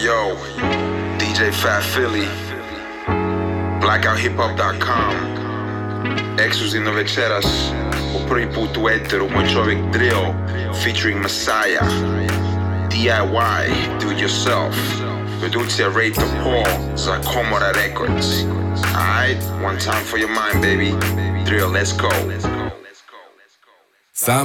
yo, DJ Fat Philly, blackouthiphop.com. Ekskluzivno večeras, po prvi put u eteru, moj čovjek Drill, featuring Messiah. DIY, do it yourself. Produkcija Rate Paul za Komora Records. Alright, one time for your mind, baby. Drill, let's go.